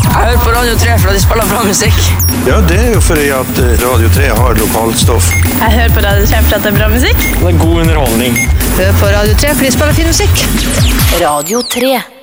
Jeg hører på Radio 3 for at de spiller bra musikk. Ja, det jo fordi at Radio 3 har lokalstoff. Jeg hører på Radio 3 for at det er bra musikk. Det er god underholdning. Hør på Radio 3 for de spiller fin musikk. Radio 3.